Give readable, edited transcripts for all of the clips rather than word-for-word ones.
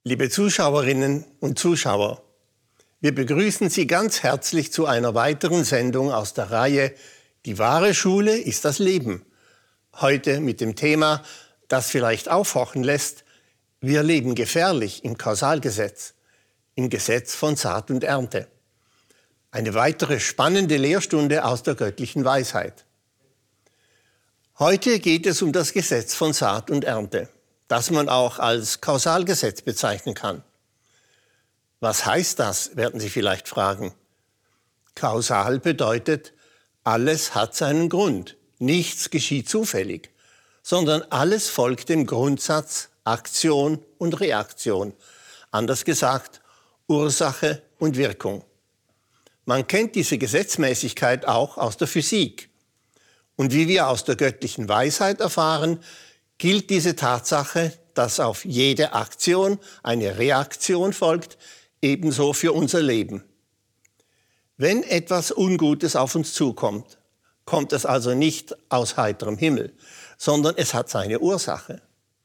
Liebe Zuschauerinnen und Zuschauer, wir begrüßen Sie ganz herzlich zu einer weiteren Sendung aus der Reihe Die wahre Schule ist das Leben. Heute mit dem Thema, das vielleicht aufhorchen lässt: Wir leben gefährlich im Kausalgesetz, im Gesetz von Saat und Ernte. Eine weitere spannende Lehrstunde aus der göttlichen Weisheit. Heute geht es um das Gesetz von Saat und Ernte, das man auch als Kausalgesetz bezeichnen kann. Was heißt das, werden Sie vielleicht fragen. Kausal bedeutet, alles hat seinen Grund. Nichts geschieht zufällig, sondern alles folgt dem Grundsatz Aktion und Reaktion. Anders gesagt, Ursache und Wirkung. Man kennt diese Gesetzmäßigkeit auch aus der Physik. Und wie wir aus der göttlichen Weisheit erfahren, gilt diese Tatsache, dass auf jede Aktion eine Reaktion folgt, ebenso für unser Leben. Wenn etwas Ungutes auf uns zukommt, kommt es also nicht aus heiterem Himmel, sondern es hat seine Ursache.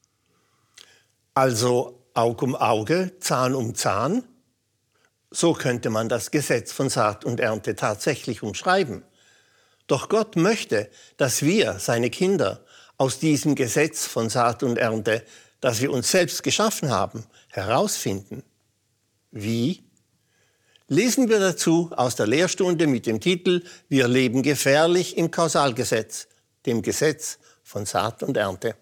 Also Aug um Auge, Zahn um Zahn. So könnte man das Gesetz von Saat und Ernte tatsächlich umschreiben. Doch Gott möchte, dass wir, seine Kinder, aus diesem Gesetz von Saat und Ernte, das wir uns selbst geschaffen haben, herausfinden. Wie? Lesen wir dazu aus der Lehrstunde mit dem Titel Wir leben gefährlich im Kausalgesetz, dem Gesetz von Saat und Ernte.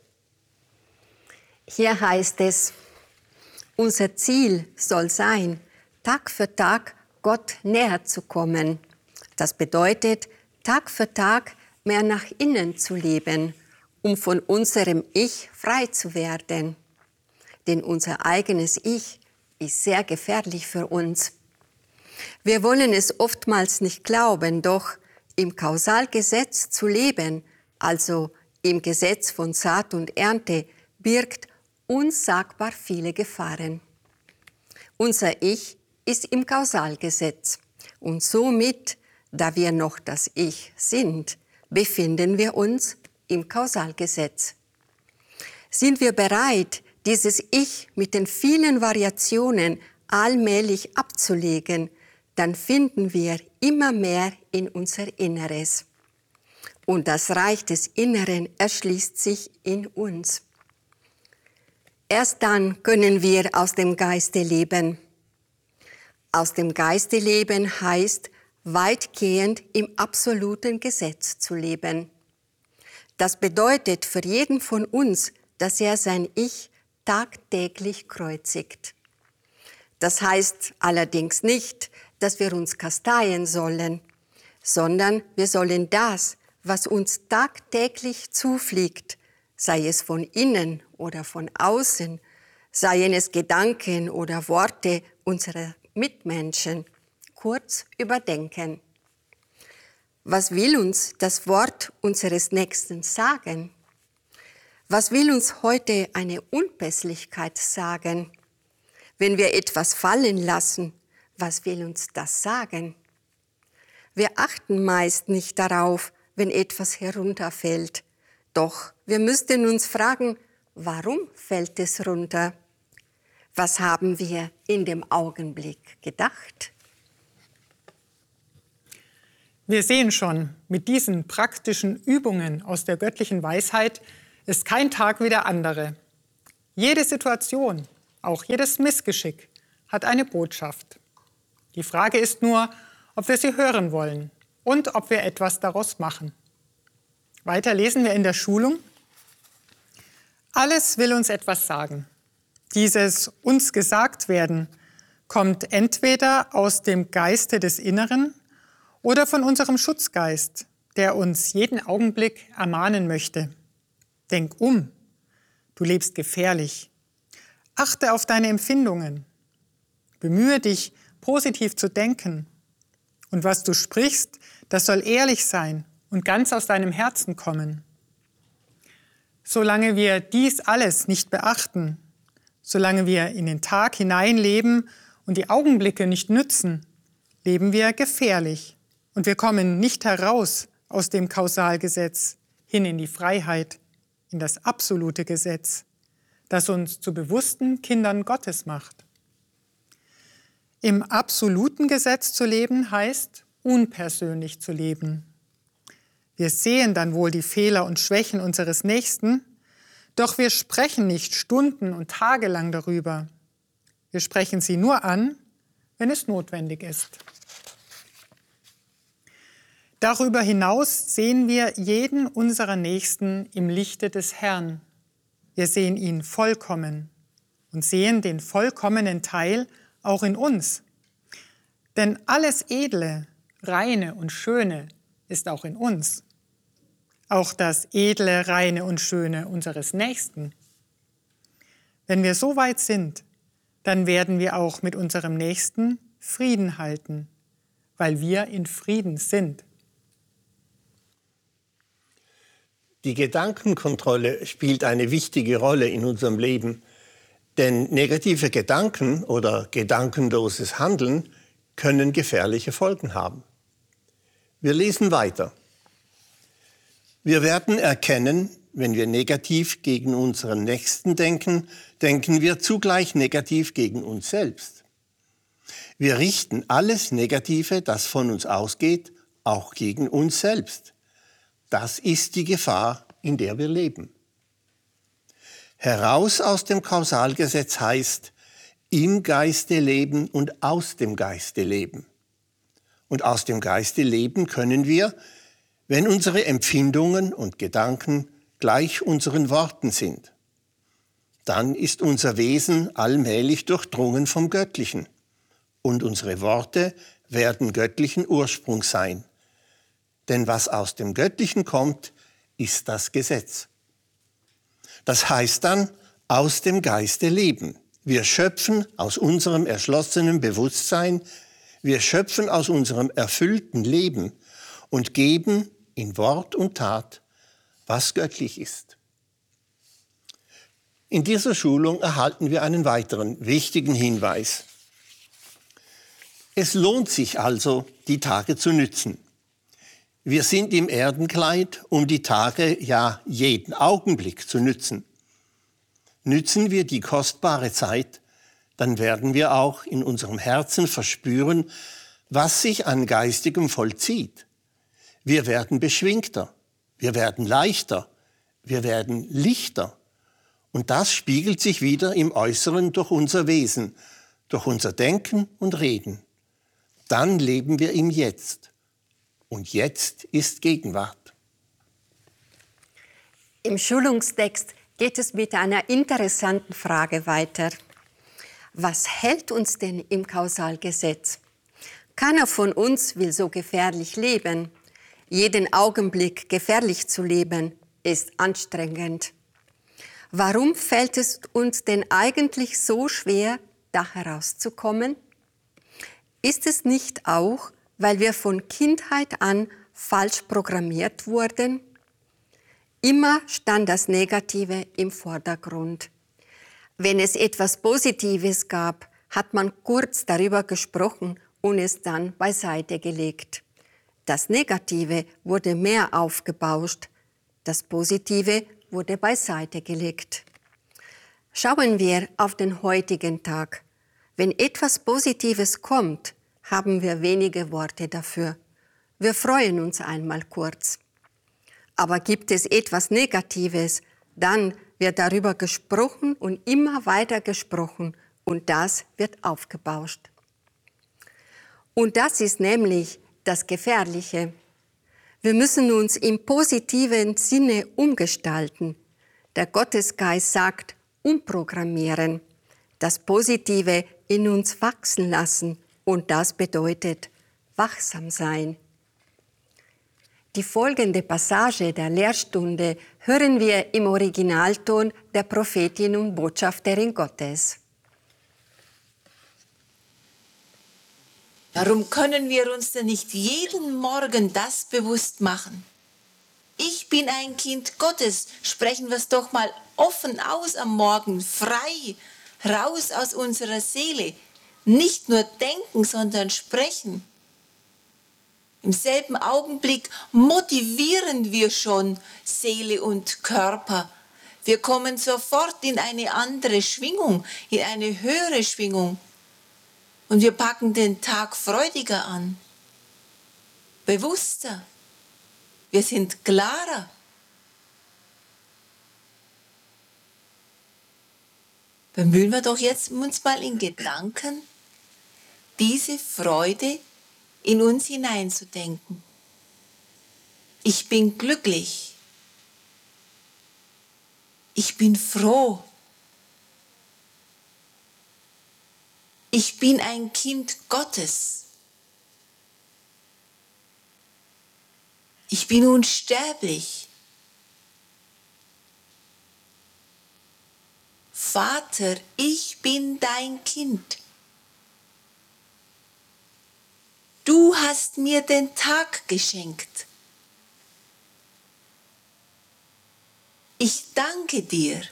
Hier heißt es: Unser Ziel soll sein, Tag für Tag Gott näher zu kommen. Das bedeutet, Tag für Tag mehr nach innen zu leben, um von unserem Ich frei zu werden. Denn unser eigenes Ich ist sehr gefährlich für uns. Wir wollen es oftmals nicht glauben, doch im Kausalgesetz zu leben, also im Gesetz von Saat und Ernte, birgt unsagbar viele Gefahren. Unser Ich ist im Kausalgesetz und somit, da wir noch das Ich sind, befinden wir uns im Kausalgesetz. Sind wir bereit, dieses Ich mit den vielen Variationen allmählich abzulegen, dann finden wir immer mehr in unser Inneres. Und das Reich des Inneren erschließt sich in uns. Erst dann können wir aus dem Geiste leben. Aus dem Geiste leben heißt, weitgehend im absoluten Gesetz zu leben. Das bedeutet für jeden von uns, dass er sein Ich tagtäglich kreuzigt. Das heißt allerdings nicht, dass wir uns kasteien sollen, sondern wir sollen das, was uns tagtäglich zufliegt, sei es von innen oder von außen, seien es Gedanken oder Worte unserer Mitmenschen, kurz überdenken. Was will uns das Wort unseres Nächsten sagen? Was will uns heute eine Unpässlichkeit sagen? Wenn wir etwas fallen lassen, was will uns das sagen? Wir achten meist nicht darauf, wenn etwas herunterfällt. Doch wir müssten uns fragen, warum fällt es runter? Was haben wir in dem Augenblick gedacht? Wir sehen schon, mit diesen praktischen Übungen aus der göttlichen Weisheit ist kein Tag wie der andere. Jede Situation, auch jedes Missgeschick, hat eine Botschaft. Die Frage ist nur, ob wir sie hören wollen und ob wir etwas daraus machen. Weiter lesen wir in der Schulung: Alles will uns etwas sagen. Dieses uns gesagt werden kommt entweder aus dem Geiste des Inneren oder von unserem Schutzgeist, der uns jeden Augenblick ermahnen möchte. Denk um, du lebst gefährlich. Achte auf deine Empfindungen. Bemühe dich, positiv zu denken. Und was du sprichst, das soll ehrlich sein und ganz aus deinem Herzen kommen. Solange wir dies alles nicht beachten, solange wir in den Tag hineinleben und die Augenblicke nicht nützen, leben wir gefährlich und wir kommen nicht heraus aus dem Kausalgesetz hin in die Freiheit, in das absolute Gesetz, das uns zu bewussten Kindern Gottes macht. Im absoluten Gesetz zu leben heißt, unpersönlich zu leben. Wir sehen dann wohl die Fehler und Schwächen unseres Nächsten, doch wir sprechen nicht stunden- und tagelang darüber. Wir sprechen sie nur an, wenn es notwendig ist. Darüber hinaus sehen wir jeden unserer Nächsten im Lichte des Herrn. Wir sehen ihn vollkommen und sehen den vollkommenen Teil auch in uns. Denn alles Edle, Reine und Schöne ist auch in uns. Auch das Edle, Reine und Schöne unseres Nächsten. Wenn wir so weit sind, dann werden wir auch mit unserem Nächsten Frieden halten, weil wir in Frieden sind. Die Gedankenkontrolle spielt eine wichtige Rolle in unserem Leben, denn negative Gedanken oder gedankenloses Handeln können gefährliche Folgen haben. Wir lesen weiter. Wir werden erkennen, wenn wir negativ gegen unseren Nächsten denken, denken wir zugleich negativ gegen uns selbst. Wir richten alles Negative, das von uns ausgeht, auch gegen uns selbst. Das ist die Gefahr, in der wir leben. Heraus aus dem Kausalgesetz heißt, im Geiste leben und aus dem Geiste leben. Und aus dem Geiste leben können wir, wenn unsere Empfindungen und Gedanken gleich unseren Worten sind. Dann ist unser Wesen allmählich durchdrungen vom Göttlichen und unsere Worte werden göttlichen Ursprungs sein. Denn was aus dem Göttlichen kommt, ist das Gesetz. Das heißt dann, aus dem Geiste leben. Wir schöpfen aus unserem erschlossenen Bewusstsein, wir schöpfen aus unserem erfüllten Leben und geben in Wort und Tat, was göttlich ist. In dieser Schulung erhalten wir einen weiteren wichtigen Hinweis. Es lohnt sich also, die Tage zu nützen. Wir sind im Erdenkleid, um die Tage, ja jeden Augenblick zu nützen. Nützen wir die kostbare Zeit, dann werden wir auch in unserem Herzen verspüren, was sich an Geistigem vollzieht. Wir werden beschwingter, wir werden leichter, wir werden lichter. Und das spiegelt sich wieder im Äußeren durch unser Wesen, durch unser Denken und Reden. Dann leben wir im Jetzt. Und jetzt ist Gegenwart. Im Schulungstext geht es mit einer interessanten Frage weiter. Was hält uns denn im Kausalgesetz? Keiner von uns will so gefährlich leben. Jeden Augenblick gefährlich zu leben, ist anstrengend. Warum fällt es uns denn eigentlich so schwer, da herauszukommen? Ist es nicht auch, weil wir von Kindheit an falsch programmiert wurden? Immer stand das Negative im Vordergrund. Wenn es etwas Positives gab, hat man kurz darüber gesprochen und es dann beiseite gelegt. Das Negative wurde mehr aufgebauscht, das Positive wurde beiseite gelegt. Schauen wir auf den heutigen Tag. Wenn etwas Positives kommt, haben wir wenige Worte dafür. Wir freuen uns einmal kurz. Aber gibt es etwas Negatives, dann wird darüber gesprochen und immer weiter gesprochen und das wird aufgebauscht. Und das ist nämlich das Gefährliche. Wir müssen uns im positiven Sinne umgestalten. Der Gottesgeist sagt, umprogrammieren, das Positive in uns wachsen lassen und das bedeutet wachsam sein. Die folgende Passage der Lehrstunde hören wir im Originalton der Prophetin und Botschafterin Gottes. Warum können wir uns denn nicht jeden Morgen das bewusst machen? Ich bin ein Kind Gottes. Sprechen wir es doch mal offen aus am Morgen, frei, raus aus unserer Seele. Nicht nur denken, sondern sprechen. Im selben Augenblick motivieren wir schon Seele und Körper, Wir kommen sofort in eine andere Schwingung, in eine höhere Schwingung. Und wir packen den Tag freudiger an, bewusster. Wir sind klarer. Bemühen wir doch jetzt uns mal in Gedanken, diese Freude in uns hineinzudenken. Ich bin glücklich. Ich bin froh. Ich bin ein Kind Gottes. Ich bin unsterblich. Vater, ich bin dein Kind. Du hast mir den Tag geschenkt. Ich danke dir.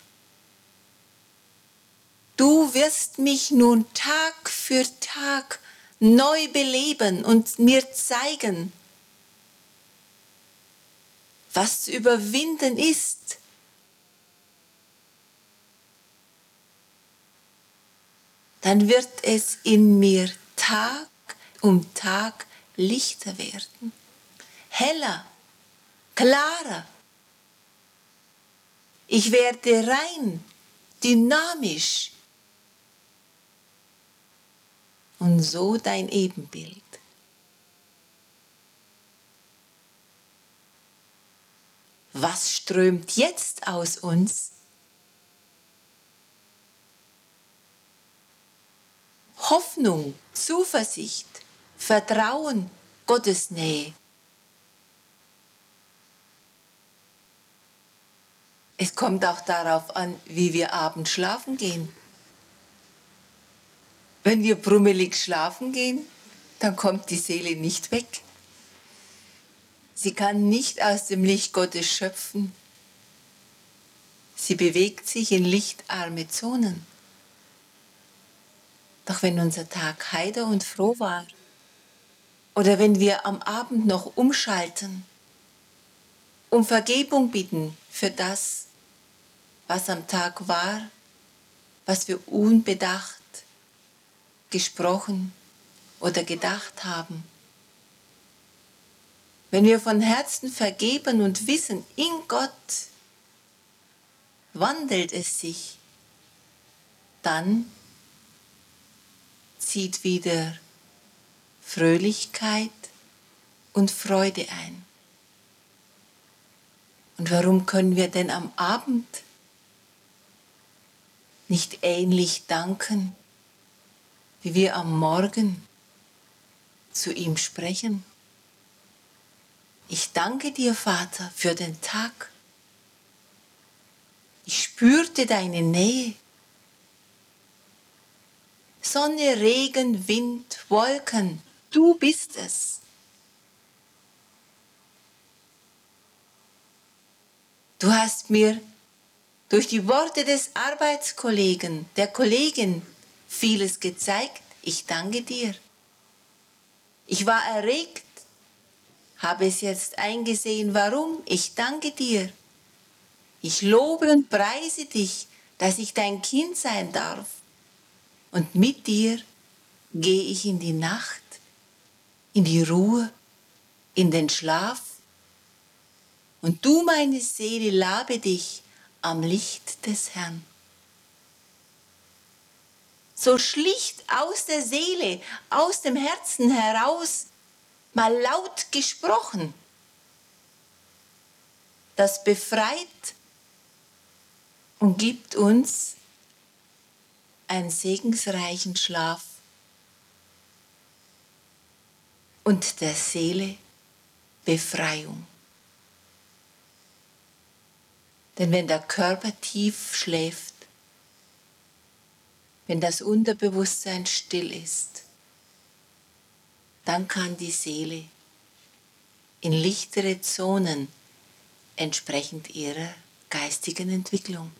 Du wirst mich nun Tag für Tag neu beleben und mir zeigen, was zu überwinden ist. Dann wird es in mir Tag um Tag lichter werden, heller, klarer. Ich werde rein, dynamisch und so dein Ebenbild. Was strömt jetzt aus uns? Hoffnung, Zuversicht, Vertrauen, Gottesnähe. Es kommt auch darauf an, wie wir abends schlafen gehen. Wenn wir brummelig schlafen gehen, dann kommt die Seele nicht weg. Sie kann nicht aus dem Licht Gottes schöpfen. Sie bewegt sich in lichtarme Zonen. Doch wenn unser Tag heiter und froh war, oder wenn wir am Abend noch umschalten, um Vergebung bitten für das, was am Tag war, was wir unbedacht gesprochen oder gedacht haben. Wenn wir von Herzen vergeben und wissen, in Gott wandelt es sich, dann zieht wieder Fröhlichkeit und Freude ein. Und warum können wir denn am Abend nicht ähnlich danken, wie wir am Morgen zu ihm sprechen? Ich danke dir, Vater, für den Tag. Ich spürte deine Nähe. Sonne, Regen, Wind, Wolken, du bist es. Du hast mir durch die Worte des Arbeitskollegen, der Kollegin, vieles gezeigt. Ich danke dir. Ich war erregt, habe es jetzt eingesehen, warum. Ich danke dir. Ich lobe und preise dich, dass ich dein Kind sein darf. Und mit dir gehe ich in die Nacht, in die Ruhe, in den Schlaf. Und du, meine Seele, labe dich am Licht des Herrn. So schlicht aus der Seele, aus dem Herzen heraus, mal laut gesprochen. Das befreit und gibt uns einen segensreichen Schlaf und der Seele Befreiung. Denn wenn der Körper tief schläft, wenn das Unterbewusstsein still ist, dann kann die Seele in lichtere Zonen entsprechend ihrer geistigen Entwicklung.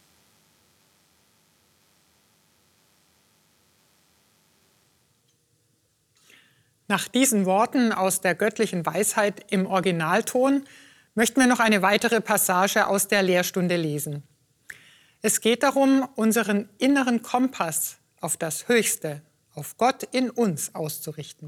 Nach diesen Worten aus der göttlichen Weisheit im Originalton möchten wir noch eine weitere Passage aus der Lehrstunde lesen. Es geht darum, unseren inneren Kompass auf das Höchste, auf Gott in uns auszurichten.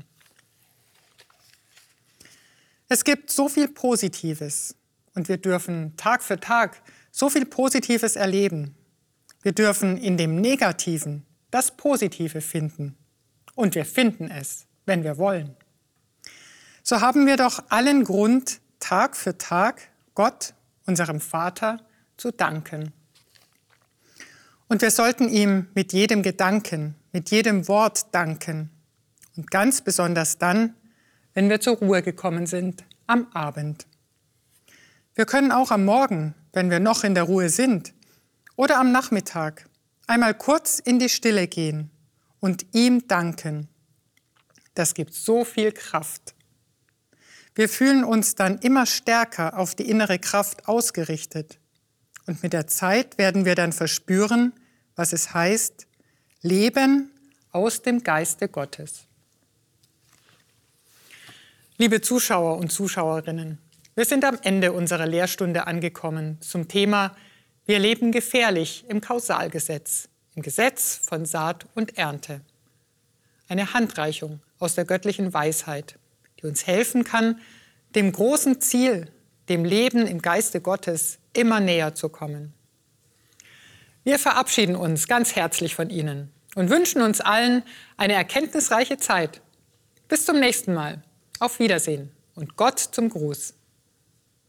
Es gibt so viel Positives und wir dürfen Tag für Tag so viel Positives erleben. Wir dürfen in dem Negativen das Positive finden. Und wir finden es, wenn wir wollen. So haben wir doch allen Grund, Tag für Tag Gott, unserem Vater, zu danken. Und wir sollten ihm mit jedem Gedanken, mit jedem Wort danken. Und ganz besonders dann, wenn wir zur Ruhe gekommen sind, am Abend. Wir können auch am Morgen, wenn wir noch in der Ruhe sind, oder am Nachmittag einmal kurz in die Stille gehen und ihm danken. Das gibt so viel Kraft. Wir fühlen uns dann immer stärker auf die innere Kraft ausgerichtet. Und mit der Zeit werden wir dann verspüren, was es heißt, Leben aus dem Geiste Gottes. Liebe Zuschauer und Zuschauerinnen, wir sind am Ende unserer Lehrstunde angekommen zum Thema Wir leben gefährlich im Kausalgesetz, im Gesetz von Saat und Ernte. Eine Handreichung aus der göttlichen Weisheit, die uns helfen kann, dem großen Ziel, dem Leben im Geiste Gottes, immer näher zu kommen. Wir verabschieden uns ganz herzlich von Ihnen und wünschen uns allen eine erkenntnisreiche Zeit. Bis zum nächsten Mal. Auf Wiedersehen und Gott zum Gruß.